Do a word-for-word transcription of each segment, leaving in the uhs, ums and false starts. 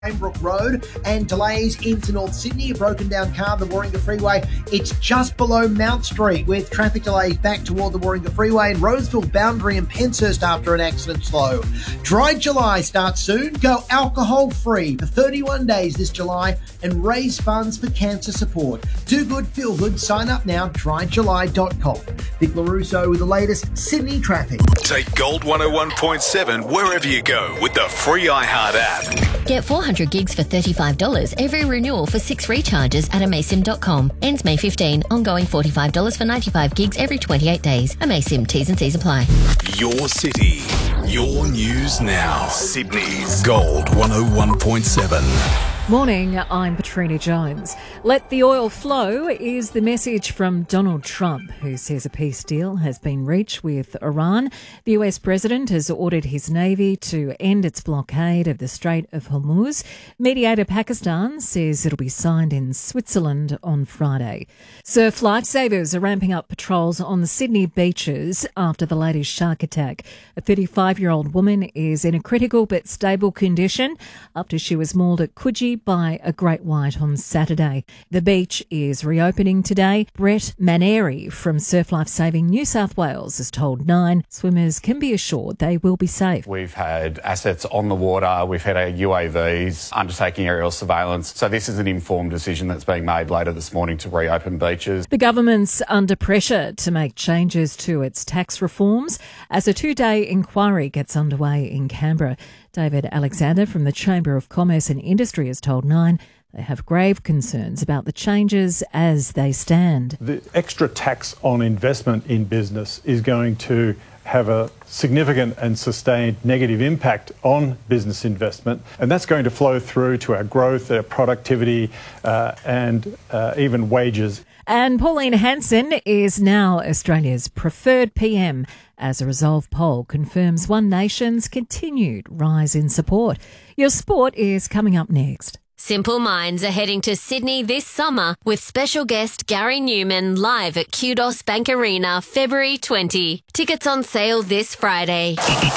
Cranebrook Road and delays into North Sydney. A broken down car, the Warringah Freeway. It's just below Mount Street with traffic delays back toward the Warringah Freeway and Roseville Boundary and Penshurst after an accident slow. Dry July starts soon. Go alcohol free for thirty-one days this July and raise funds for cancer support. Do good, feel good. Sign up now, dry july dot com. Vic LaRusso with the latest Sydney traffic. Take Gold one oh one point seven wherever you go with the free iHeart app. Get four hundred gigs for thirty-five dollars every renewal for six recharges at amaysim dot com. Ends May fifteenth. Ongoing forty-five dollars for ninety-five gigs every twenty-eight days. Amaysim. T's and C's apply. Your city. Your news now. Sydney's Gold one oh one point seven. Morning, I'm Patrina Jones. Let the oil flow is the message from Donald Trump, who says a peace deal has been reached with Iran. The U S president has ordered his navy to end its blockade of the Strait of Hormuz. Mediator Pakistan says it'll be signed in Switzerland on Friday. Surf lifesavers are ramping up patrols on the Sydney beaches after the latest shark attack. A thirty-five-year-old woman is in a critical but stable condition after she was mauled at Coogee by a great white on Saturday. The beach is reopening today. Brett Maneri from Surf Life Saving New South Wales has told Nine swimmers can be assured they will be safe. We've had assets on the water, we've had our U A Vs undertaking aerial surveillance, so this is an informed decision that's being made later this morning to reopen beaches. The government's under pressure to make changes to its tax reforms as a two-day inquiry gets underway in Canberra. David Alexander from the Chamber of Commerce and Industry has told Nine they have grave concerns about the changes as they stand. The extra tax on investment in business is going to have a significant and sustained negative impact on business investment, and that's going to flow through to our growth, our productivity, uh, and uh, even wages. And Pauline Hanson is now Australia's preferred P M as a Resolve poll confirms One Nation's continued rise in support. Your sport is coming up next. Simple Minds are heading to Sydney this summer with special guest Gary Newman live at Kudos Bank Arena February twentieth. Tickets on sale this Friday.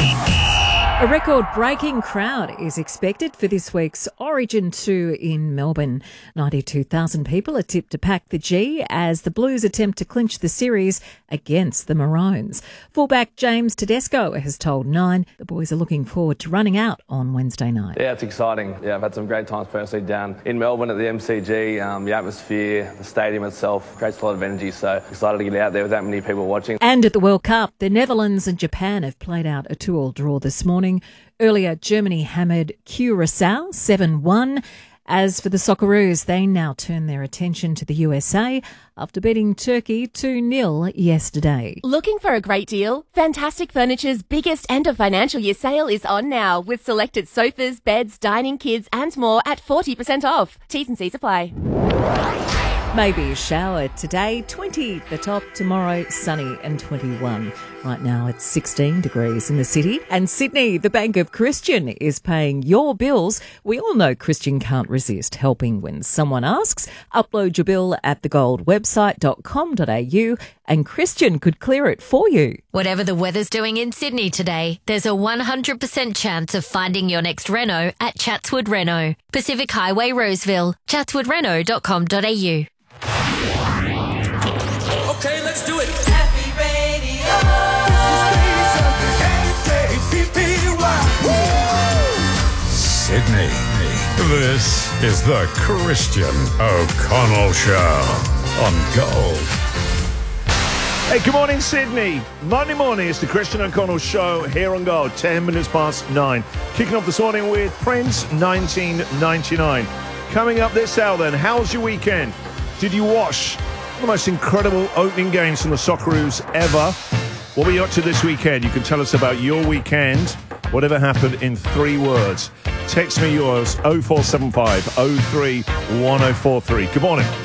A record-breaking crowd is expected for this week's Origin two in Melbourne. ninety-two thousand people are tipped to pack the G as the Blues attempt to clinch the series against the Maroons. Fullback James Tedesco has told Nine the boys are looking forward to running out on Wednesday night. Yeah, it's exciting. Yeah, I've had some great times personally down in Melbourne at the M C G. Um, the atmosphere, the stadium itself creates a lot of energy, so excited to get out there with that many people watching. And at the World Cup, the Netherlands and Japan have played out a two-all draw this morning. Earlier, Germany hammered Curaçao seven one. As for the Socceroos, they now turn their attention to the U S A after beating Turkey two nil yesterday. Looking for a great deal? Fantastic Furniture's biggest end of financial year sale is on now with selected sofas, beds, dining kits and more at forty percent off. T's and C's apply. Maybe a shower today, twenty the top, tomorrow sunny and twenty-one. Right now it's sixteen degrees in the city. And Sydney, the Bank of Christian is paying your bills. We all know Christian can't resist helping when someone asks. Upload your bill at the gold website dot com dot a u and Christian could clear it for you. Whatever the weather's doing in Sydney today, there's a one hundred percent chance of finding your next reno at Chatswood Reno. Pacific Highway, Roseville. chatswood reno dot com dot a u. Okay, let's do it. Happy Radio. Sydney. This is the Christian O'Connell Show on Gold. Hey, good morning, Sydney. Monday morning, it's the Christian O'Connell Show here on Gold, ten minutes past nine. Kicking off this morning with Prince, nineteen ninety-nine. Coming up this hour then, how's your weekend? Did you watch the most incredible opening games from the Socceroos ever? What were you up to this weekend? You can tell us about your weekend, whatever happened in three words. Text me yours, oh four seven five oh three one oh four three. Good morning.